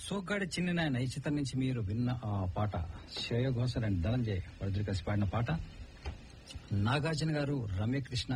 సోగ్గాడి చిన్ని నాయన ఈ చిత్రం నుంచి మీరు విన్న ఆ పాట శ్రేయ ఘోషల్ అండ్ ధనంజయ్ వరదలు కలిసి పాడిన పాట. నాగార్జున గారు, రమ్యకృష్ణ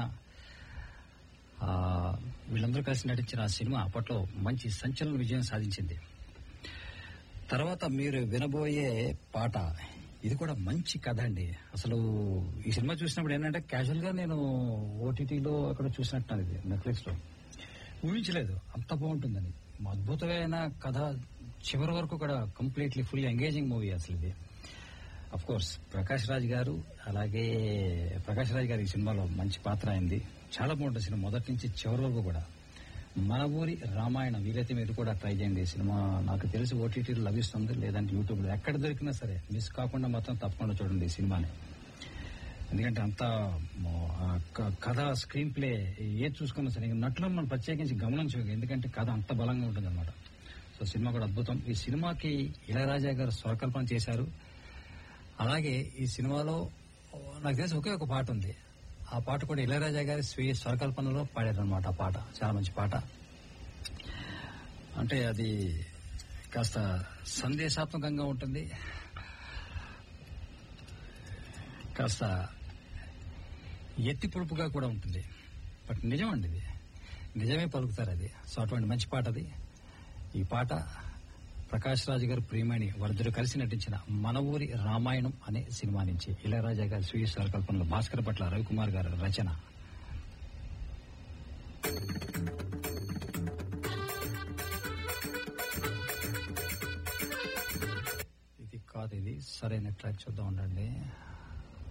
వీళ్ళందరూ కలిసి నటించిన ఆ సినిమా అప్పట్లో మంచి సంచలన విజయం సాధించింది. తర్వాత మీరు వినబోయే పాట ఇది కూడా మంచి కథ అండి. అసలు ఈ సినిమా చూసినప్పుడు ఏంటంటే క్యాజువల్ గా నేను ఓటీటీలో అక్కడ చూసినట్టు ఇది నెట్ఫ్లిక్స్ లో ఊహించలేదు అంత బాగుంటుందని. అద్భుతమైన కథ, చివరి వరకు కూడా కంప్లీట్లీ ఫుల్ ఎంగేజింగ్ మూవీ అసలు ఇది. అఫ్ కోర్స్ ప్రకాష్ రాజ్ గారు, అలాగే ప్రకాష్ రాజ్ గారి ఈ సినిమాలో మంచి పాత్ర అయింది. చాలా బాగుంటుంది సినిమా మొదటి నుంచి చివరి వరకు కూడా. మన ఊరి రామాయణం, వీలైతే మీరు కూడా ట్రై చేయండి. ఈ సినిమా నాకు తెలిసి ఓటీటీలో లభిస్తుంది, లేదంటే యూట్యూబ్ లో ఎక్కడ దొరికినా సరే మిస్ కాకుండా మొత్తం తప్పకుండా చూడండి ఈ సినిమాని. ఎందుకంటే అంత కథ, స్క్రీన్ ప్లే ఏది చూసుకున్నా సరే నటులను మనం ప్రత్యేకించి గమనించు, ఎందుకంటే కథ అంత బలంగా ఉంటుంది అనమాట. సో సినిమా కూడా అద్భుతం. ఈ సినిమాకి ఇళయరాజా గారు స్వరకల్పన చేశారు. అలాగే ఈ సినిమాలో నాకు తెలిసి ఒకే ఒక పాట ఉంది. ఆ పాట కూడా ఇళయరాజా గారి స్వీయ స్వరకల్పనలో పాడారనమాట. ఆ పాట చాలా మంచి పాట. అంటే అది కాస్త సందేశాత్మకంగా ఉంటుంది, కాస్త ఎత్తి పొడుపుగా కూడా ఉంటుంది. బట్ నిజం అండి, ఇది నిజమే పలుకుతారు అది. సో అటువంటి మంచి పాట అది. ఈ పాట ప్రకాష్ రాజ్ గారు, ప్రియమణి వాళ్ళిద్దరూ కలిసి నటించిన మన ఊరి రామాయణం అనే సినిమా నుంచి ఇళయరాజా గారి స్వీయ స్వరకల్పనలో భాస్కర్ పట్ల రవికుమార్ గారి రచన. ఇది కాదు, ఇది సరైన ట్రాక్ చూద్దాం ఉండండి.